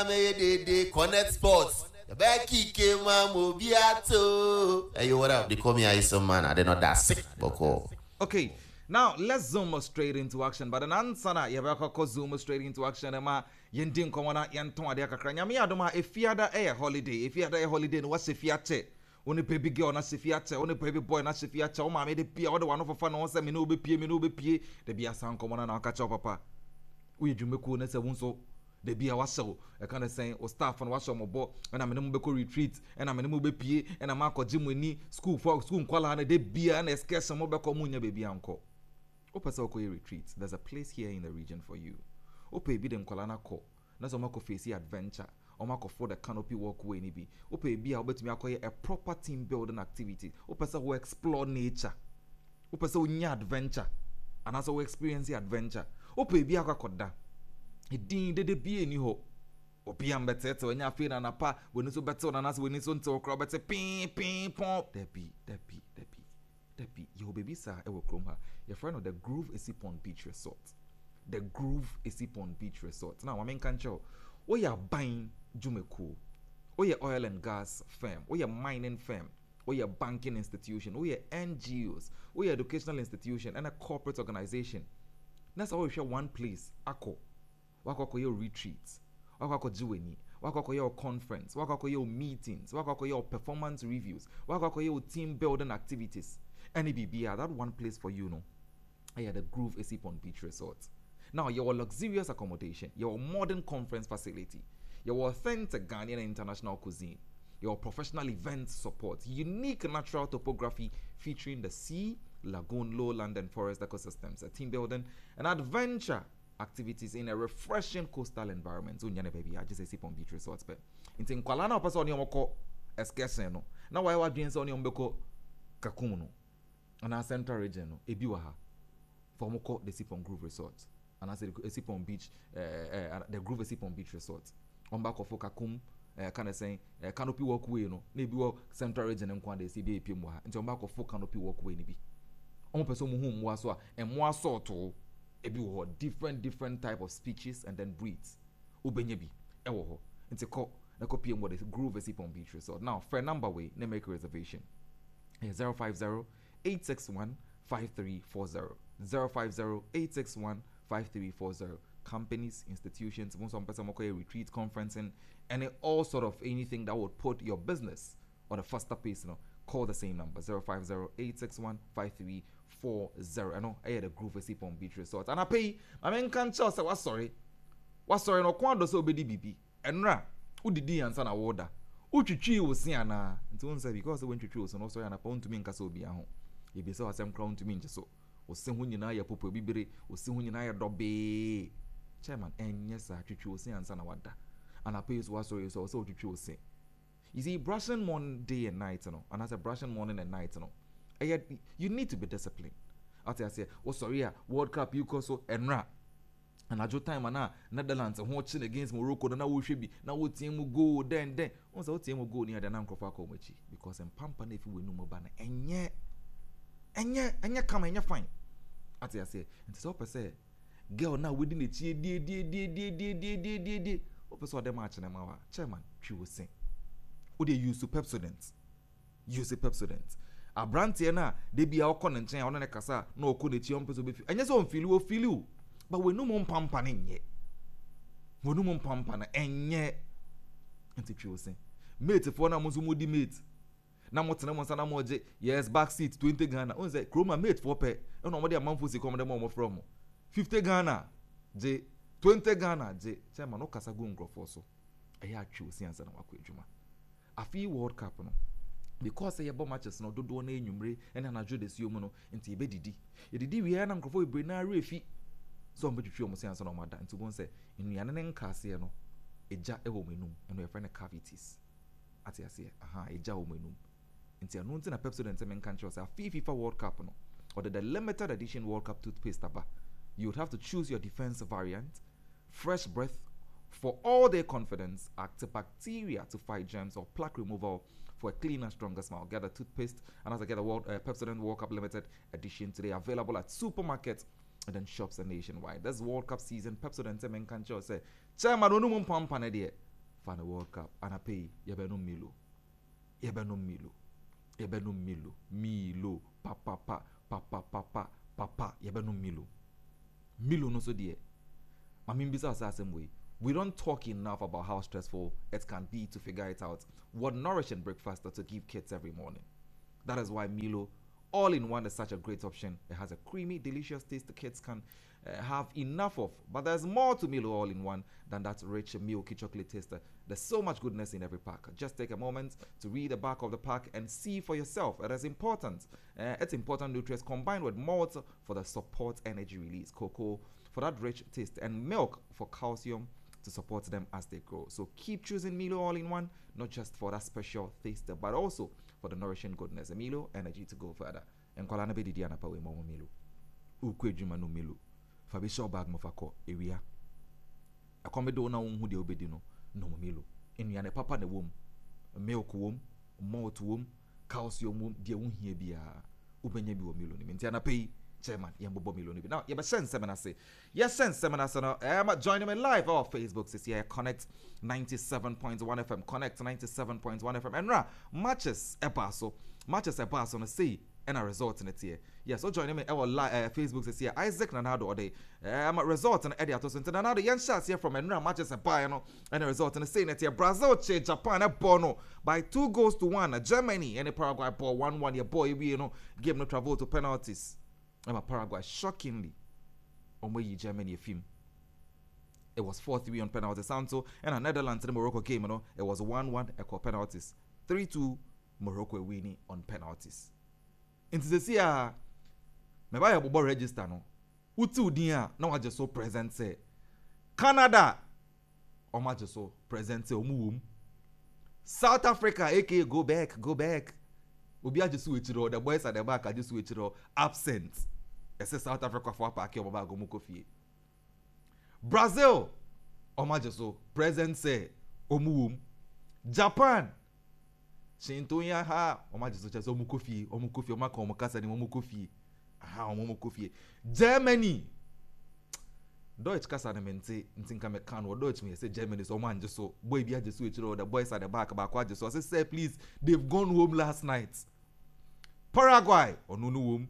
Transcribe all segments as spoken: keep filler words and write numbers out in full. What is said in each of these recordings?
me de de connect sports. Becky came mobiato. Hey, what up? They call me Isom man. I did not that sick, boko. Okay, now let's zoom straight into action. But an answer na yabaka zoom straight into action. Ema yendin komona yanton ade kakra. Nyame adoma efiada e holiday. Efiada e holiday no wase fiache. One baby girl na sefiache, one baby boy na sefiache. O ma me de pia o de wano for fun no se me no be pie me no be pie. De bia san komona na catch up papa. We dwumeku na se wonso de bia washo e kind of saying o staff on washo mo bo na me no be ko retreat na me no be pie na ma ko gym ni school for school nkwala na de bia na excursion mo be ko munya baby anko. O pese ko retreat. There's a place here in the region for you. O pe bi de nkwala na ko na so ma ko face adventure. O ma ko for the canopy walkway ni bi. O pe bi a obetumi akoye a proper team building activity. O pese we explore nature. O pese we nya adventure. And also we experience the adventure. O pe bi akakoda. Edin de de bi eni ho. Obi am betete when ya fe na na pa we ni so bete na na so we ni so nte okra bete pin pin pom. Debi debi debi. Debi yo baby sir e wo krom ha. Your friend of the Groove Esipon Beach Resort. The Groove Esipon Beach Resort. Now I mean kan cho. O ya buying Jumeku. O ya oil and gas firm. O ya mining firm. O ya banking institution. O ya N G Os. O ya educational institution and a corporate organization. That's all we share one place. Ako. Wako ko your retreats. Wako ko jiweni. Wako ko your conference. Wako ko your meetings. Wako ko your performance reviews. Wako ko your team building activities. Any B B R, that one place for you, no. I had the Groove Esipon Beach Resort. Now, your luxurious accommodation, your modern conference facility, your authentic Ghanaian and international cuisine, your professional event support, unique natural topography featuring the sea, lagoon, lowland, and forest ecosystems, a team building, and adventure activities in a refreshing coastal environment. So, nyane baby, I just Esipon Beach Resort. Into Nkwala na person on your excursion. No. Now, why are you on your beko Kakuno? And our central region, no, Ebiwaha, for Moko, the Esipon Groove Resort. And I said the Esipon Beach, uh, uh, the Groove Esipon Beach Resort. On back of Okakum, uh, kind of saying, uh, Canopy Walkway, no, maybe central region and Kwande C B A P M. Into on back of Canopy Walkway, maybe. On person whom was and more sort of Ebiwa, different, different type of species and then breeds. Ubenyebi, Ewo, into call the copy of what is Groove Esipon Beach Resort. Now, fair number way, name make a reservation. zero five zero eight six one five three four zero zero five zero eight six one five three four zero. Companies, institutions, most of them retreat, conferencing, and all sort of anything that would put your business on a faster pace. You know, call the same number zero five zero eight six one five three four zero. I know I had a Groove Esipon Beach Resort, and I pay. I mean, can't tell say what sorry, what sorry no kwando so be D B B. And ra, who did the answer na order? Uchichi was siana. And so say because when Chichi was also an upon to me in Kasobi ahon. If you saw some crown to me so. O se hu nyina ya popo bibire, o se hu nyina ya dobe. Chairman, and yes, sir, Chichi was saying sana wada. And I pay so so so so Chichi was saying. You see, brushing morning, day and night, you know, and as a brushing morning and night, you know. And yet you need to be disciplined. After I say, oh sorry, yeah, World Cup you go so and ra. And at your time, and Netherlands and watching against Morocco, and now we should be now what team will go then then. Once our team will go near the Nankofa Komechi because in Pampan if we know more banner and yet and yet and yet come and you're fine. As I say, and so per se, girl now within the cheer, dear, dear, dear, dear, dear, dear, dear, dear, dear. Open saw the match in a hour. Chairman, she was saying, would they use to Pepsodent? Use a Pepsodent. A brand here now, they be our con and chain on a casa, no connect your person with you. And yes, on feel you, feel you. But we no more pampaning yet. We no more pampana and yet. And she was saying, mate, if one was moody mate. Now what's the most moje? Yes, back seat twenty Ghana. On say chroma mate for pay. And nobody a man for see come the more from fifty Ghana. J twenty Ghana. J chairman no kasa go ngro for so. I had choose answer na wakwe juma. A feel World Cup no. Because say about matches no do do na enyumre and na jo de siom no nti be didi. E didi we na nkrofo ebre na refi. So mbe twetwe omo say answer no mada. Nti won say enuane ne nkase no eja e wo menum. Eno e friend cavities. Ati ase aha eja wo menum. Into announcing a Pepsodent men country say a FIFA World Cup no, or the, the limited edition World Cup toothpaste aba. You would have to choose your defense variant, fresh breath for all their confidence, antibacteria to fight germs or plaque removal for a cleaner, stronger smile. Get a toothpaste and as I get a World uh, Pepsodent World Cup limited edition today available at supermarkets and then shops nationwide. This World Cup season Pepsodent men country say chairman onumum pampa na there. fan World Cup and I pay yebe no Milo. Yebe no Milo. Yebe no Milo. Milo. Papa papa papa papa papa yebe no Milo. Milo no so dear. I mean besides the same way. We don't talk enough about how stressful it can be to figure it out what nourishing breakfast to give kids every morning. That is why Milo all-in-one is such a great option. It has a creamy, delicious taste the kids can uh, have enough of. But there's more to Milo all-in-one than that rich, milky chocolate taste. There's so much goodness in every pack. Just take a moment to read the back of the pack and see for yourself. It is important. Uh, it's important nutrients combined with malt for the support energy release, cocoa for that rich taste, and milk for calcium to support them as they grow. So keep choosing Milo all-in-one, not just for that special taste, but also for the nourishing goodness. Milo, energy to go further. And kwala na be didi anapa we mo Milo. Ukwe juma no Milo. Fabi show bag mo fako area. Akome do na unhu de obedi no no Milo. Enu ne papa ne wom. Milk wom, malt wom, calcium wom, de unhie bia. Ubenye bi wo Milo ni. Nti anapa yi chairman yembobo Milo ni bi. Now, yeba sense semana say. Yes, sense semana say no. Um join me live on Facebook this year. Connect ninety-seven point one F M. Connect ninety-seven point one F M. And ra matches epaso. Matches epaso no say and a result in it here. Yes, so join me our live uh, Facebook this year. Isaac Nanado or day. Um result in Eddie Atos into Nanado young shots here from and ra matches epa and a result in the saying it here. Brazil che Japan a bono by two goals to one. Germany and Paraguay ball one one. Your boy we you know game no travel to penalties. I'm Paraguay shockingly on where you Germany a film. It was four three on penalties. Santo and a Netherlands and the Morocco game, you know, it was one one equal penalties. three two Morocco winning on penalties. Into this year, me buy a bobo register no. Utu dia na wa just so present say Canada o ma just so present say omuwum. South Africa aka go back, go back. Obi a just switch ro, the boys at the back are just switch ro absent. Ese South Africa for park e oba go mu kofie. Brazil omajeso present say omuwum. Japan Shintoya ha omajeso cheso omukofi omukofi omaka omukasa ni omukofi ha omukofi. Germany Deutsch kasa na mente ntinka me kan wo Deutsch me say Germany so omanjeso boy bia jeso echiro the boys at the back back kwa jeso say say please they've gone home last night. Paraguay onunu wom.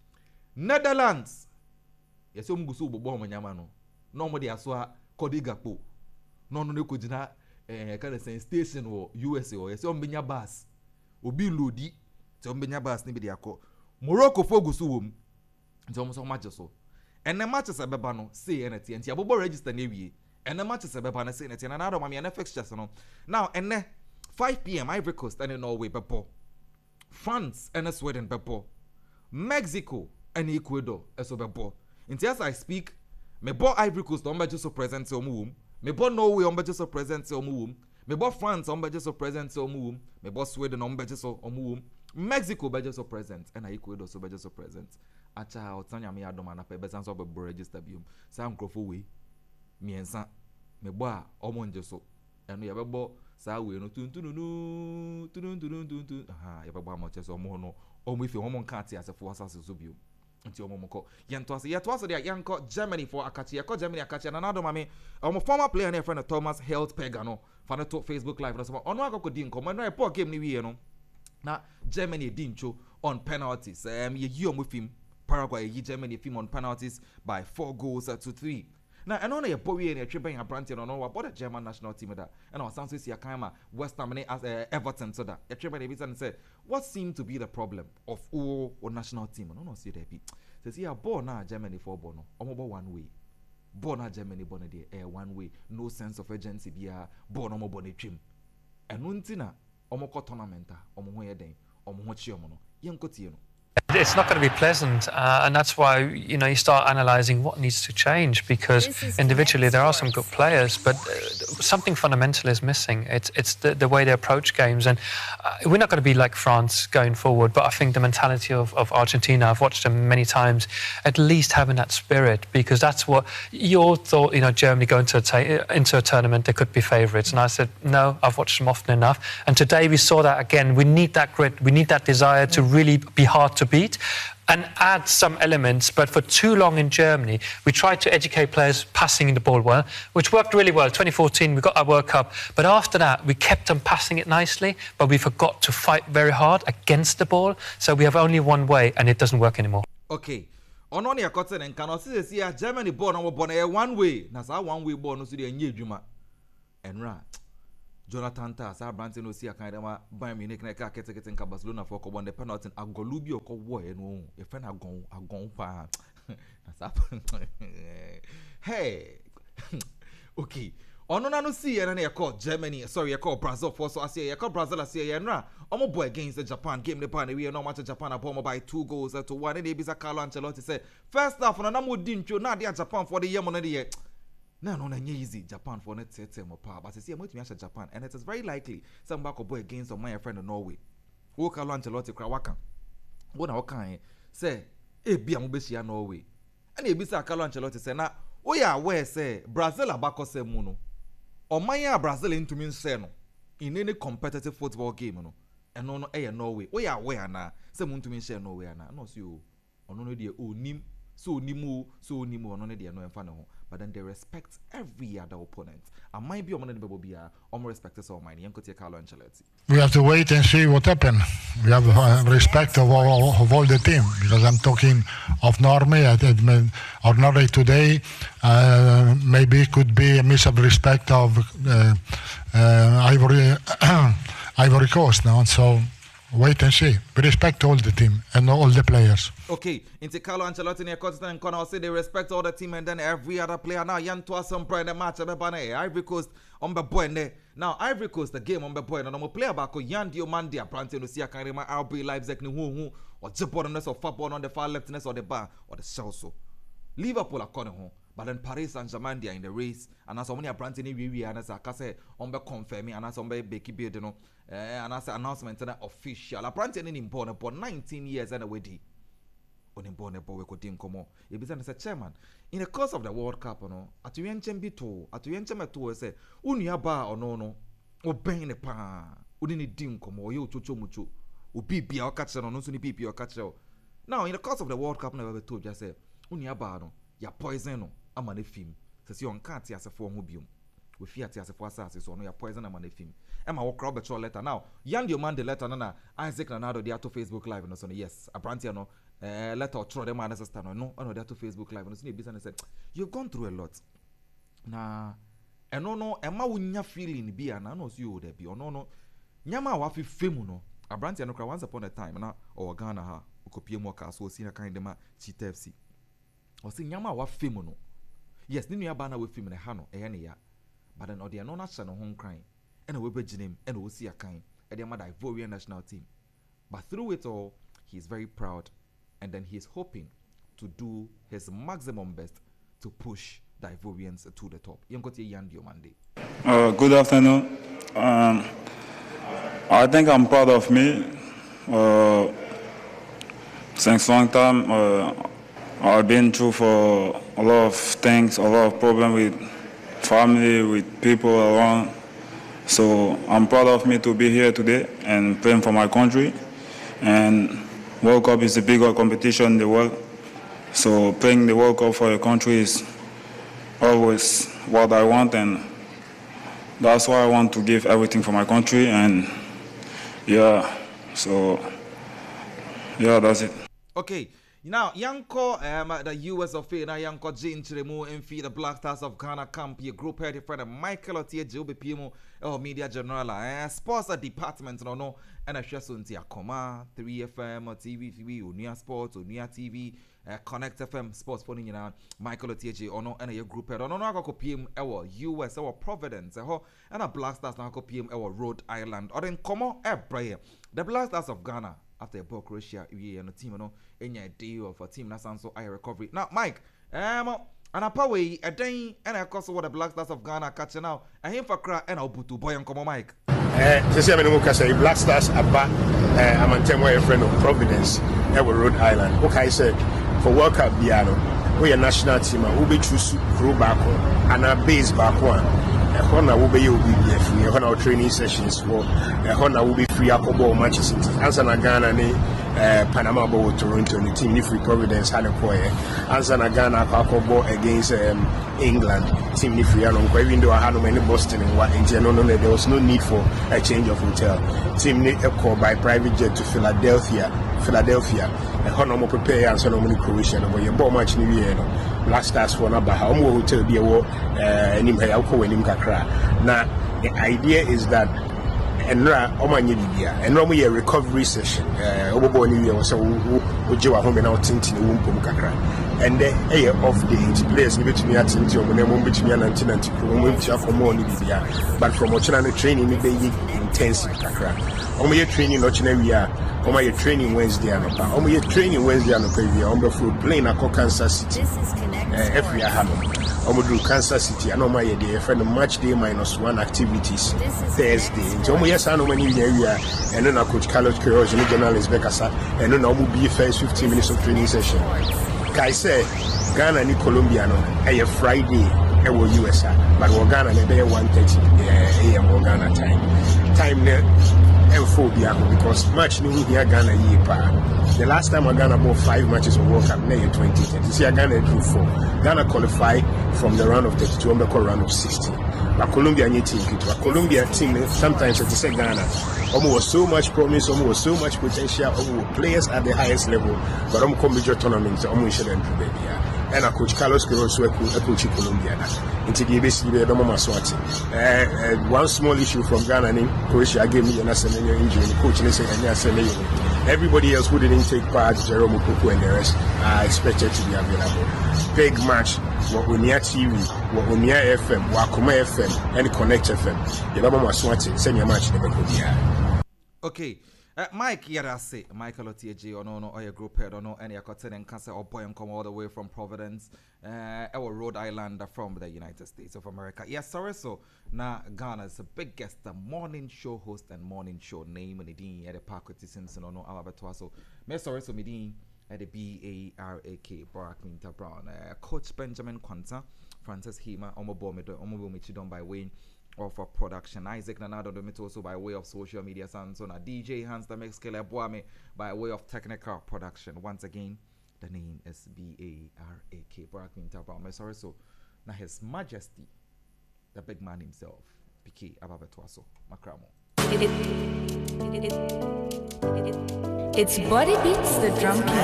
Netherlands yes omuguso gbogbo omanyama no no mo de aso a Kodigapo no no ne kojina eh kind of saying station or U S A or yes ombenya bus obi lodi te ombenya bus ni be de akọ Morocco fogusu wom nti omo so match so ene match se beba no say ene tie nti abobo register na ewie ene match se beba na say ene tie na na do mama ene fixtures no now ene five p m Ivory Coast and Norway bebo France and Sweden bebo Mexico and Ecuador eso bebo nti as I speak me bo Ivory Coast on just so present so omuwum me bo Norway on just so present so omuwum me bo France on just so present so omuwum me bo Sweden on just so omuwum Mexico be just so present and Ecuador so be just so present acha otanya me adoma na pe be sanso be register biom sam crofo we miensa me bo a omo nje so eno ye be bo sa we no tuntununu tuntununu aha ye be bo am cheso omo no omo ife omo nka ati asefo asase so biom nti omo moko yento ase yeto ase dia yanko Germany for akachi yako Germany akachi na nado mame omo former player na friend Thomas Hiltberger no fa no to Facebook live no so ono akoko di nko no e poor game ni wie no na Germany di ncho on penalties um ye yi omo film Paraguay ye Germany film on penalties by four goals uh, to three. Now, I know na ye bowie na twe ban Abrantia no no what the German national team that and our sound says Yakama West Ham as uh, Everton so that ye twe ban be and said what seemed to be the problem of all or national team no no see there be says here ball na Germany for ball no omo ball one way ball na Germany ball na there eh one way no sense of urgency bia ball no mo ball na twem eno ntina omo ko tournament a omo ho ye den omo ho chi omo no ye nkotie no. It's not going to be pleasant, uh, and that's why you know you start analysing what needs to change because individually there are some good players, but uh, something fundamental is missing. It's it's the, the way they approach games, and uh, we're not going to be like France going forward. But I think the mentality of, of Argentina, I've watched them many times, at least having that spirit because that's what you all thought. You know, Germany going to a ta- into a tournament, they could be favourites, and I said no. I've watched them often enough, and today we saw that again. We need that grit, we need that desire to really be hard to beat. speed and add some elements. But for too long in Germany, we tried to educate players passing the ball well, which worked really well. twenty fourteen, we got our World Cup. But after that, we kept them passing it nicely, but we forgot to fight very hard against the ball. So we have only one way, and it doesn't work anymore. Okay. On on your cotton and cannot see the Germany born or born a one way. That's our one way born no see the Juma. And right. Jonathan Tas, our Branson no see a kind of Bayern Munich na ka kete kete nka Barcelona for ko won the penalty agolubi o ko wo eno e fe na gon agon pa. Hey. Okay. Ono na no see na na call Germany, sorry, you call Brazil for so I say you call Brazil I say na omo boy against the Japan game the pan we no match Japan abom by two goals to one. And Ebisa Carlo Ancelotti said first half na na mo dincho na dia Japan for the year mo na the no, no, no, easy. Japan for net set more power. But I see I'm going to mention Japan, and it is very likely some back boy against some my friend in Norway. Who Carlo Ancelotti Krawaka. What now can say, eh, be a Mubeshia Norway. And if Bisa Carlo Ancelotti say, now, oh yeah, where say Brazil abako se muno. Or my Brazil into mean seno in any competitive football game, no. And no, no, eh, Norway. Oh yeah, where na? Say mun to mean share Norway na. No, see you. Or no, dear, oh, nim. So nimu, so nimu, or no, dear, no, and but then they respect every other opponent. I might be on the baby be a respect us all mine. Carlo Ancelotti. We have to wait and see what happens. We have uh, respect of all, of all the team because I'm talking of Norway. I mean, or Norway today, uh, maybe it could be a miss of respect of uh, uh, Ivory Ivory Coast now. So wait and see. We respect all the team and all the players. Okay, into Carlo Ancelotti near Costa and Connor say they respect all the team and then every other player. Now, Yan Twasom pride the match of Ivory Coast on the boy. Now, Ivory Coast the game on the boy. And I'm a player back Yan Diomandia, Plantain to see a kind of R B Leipzig, who or Japanese or football on the far leftness or the bar or the Chelsea. Liverpool are corner home. But then Paris Saint-Germain they are in the race, and as many are planting we and as I can say on the confirming and as on the Becky Beard, you know, and as announcement official. I planted in important for nineteen years and a wedding. On important we could think come on. It is as a chairman in the course of the World Cup, you know. At you enchant be to at you enchant to say, Unia bar or no no, or bang the pan, Udini dim come or you chucho mucho, or be be our catcher or no soon be your catcher. Now in the course of the World Cup, never told just say, Unia bar no, ya poison no. Amane film says you can't see as a form of bium. We fear as a for assassin, so no your poison amane film. Emma walk crowd the letter now. Young your man the letter nana Isaac Nanado they are to Facebook Live and so yes, apparently no uh letter or throw them as a stand no no they are to Facebook Live and so business said you've gone through a lot. Nah and no no Emma wunya feeling be and I know you there be or no no Nyama wa fi fame no apparently no once upon a time na or Ghana ha ukopie mo ka so see kind of Cheetah F C. Or see Nyama wa fame no. Yes, ni nuya bana we film ne ha no eh ne ya. But then odi no na hye no hon kran. And we begin him and we see a kind. And the mother Ivorian national team. But through it all, he is very proud and then he is hoping to do his maximum best to push the Ivorians to the top. Yonkotie Yan Diomande. Uh, good afternoon. Um, I think I'm proud of me. Uh, since long time, uh, I've been through for a lot of things, a lot of problems with family, with people around. So I'm proud of me to be here today and playing for my country. And World Cup is the bigger competition in the world. So playing the World Cup for your country is always what I want, and that's why I want to give everything for my country. And yeah, so yeah, that's it. Okay. Now, Yanko, um, the U S of A, now Yanko Jane Chiremu, and feed the Black Stars of Ghana camp, your group head, your friend Michael Otie, Joby P M O, or Media General, and sports department, no, no, and a Shasunti Akoma, three F M, T V, T V, Unia Sports, Unia T V, uh, Connect F M, Sports Pony, you know, Michael Otie, or no, and your group head, or no, I go P M, our U S, our Providence, and a Black Stars, now go P M, our Rhode Island, or then Como, a prayer, the Black Stars of Ghana. After a ball Croatia, we and a team, you know, any idea of a team that's also high recovery. Now, Mike, um, and a power a day, and I cost what the Black Stars of Ghana catching now, and him for crack, and I'll put to boy and come on, Mike. Eh, this year, I'm say Black Stars about I'm a ten-way friend of Providence, at Rhode Island. What I said for World Cup, Biano, we a national team, who be choose crew back and a base back one. Hona will be you be free. Hona training sessions for Hona will be free. Akobo matches. Answer na Ghana ni uh, Panama ball with Toronto and the team Free Providence had a boy. Ansana Ghana ball against um, England. Team Free Alonco, even though I had no in Boston and what in general, there was no need for a change of hotel. Team call by private jet to Philadelphia. Philadelphia. A honorable prepare and so many Croatian. But your ball match in the year. Black Stars for Naba. How more hotel be a war? And him Hayako and him Kakra. Now, the idea is that. And now, and normally a recovery session. Obo New Year was a Ujiwa home and out in Wumpum Kakra. And then a off day players need to be at Tinti when they won't be to me and Antinanti for more Libya. But from Ochana training, it may be intensive Kakra. Only a training Ochana, only a training Wednesday and only a training Wednesday and a preview on the food playing at Kansas City. Every Hammer. Omo Kansas City, I know my day, friend of match day minus one activities Thursday. So, yes, I know many area, and then I coach Carlos Queiroz, and journalist Becassa, and then I will be first fifteen minutes of training session. Kai say, Ghana and Colombia, a Friday, I will U S A, but we're Ghana, maybe one thirty a m Ghana time. Time there, phobia because match new here Ghana year pa. The last time I Ghana bought five matches of World Cup, in twenty ten. You see, I Ghana drew four. Ghana qualified from the round of thirty-two and the round of sixteen. But Colombia and team, but Colombia team sometimes at the say Ghana, almost so much promise, almost so much potential, almost players at the highest level, but almost come major tournaments, almost shouldn't be there. And I coach Carlos Queiroz, I coach Colombia. Into the basically the Mama Swati. One small issue from Ghana in Croatia gave me an Asemania injury. The coach and Asemania. Everybody else who didn't take part, Jerome Okuku and the rest, are expected to be available. Big match. What we near T V, what we near F M, Wakuma F M, and Connect F M. The Mama Swati. Send your match never could be. Okay. Uh, Mike Yarase, Michael Otieji, or no, no, or your group head, or no, any cotton and cancer, or boy, and come all the way from Providence, uh, or Rhode Island from the United States of America. Yes, sorry, so now Ghana is a big guest, the morning show host and morning show name, and the dean at the Park with Simpson, or no, Alabama. So, me sorry, so me dean at the B A R A K, Barack Winter Brown, uh, Coach Benjamin Quanta, Francis Hema, Omo Bomedo, Omo Bomichidon by Wayne. Or for production, Isaac Nanado Domit also by way of social media, Sansona, D J Hans the Mex Killer Boame by way of technical production. Once again, the name is B A R A K. Barack Winter Brown. Sorry, so now His Majesty, the big man himself, P K Ababetuaso, Makramo. It's Body Beats the Drum Killer.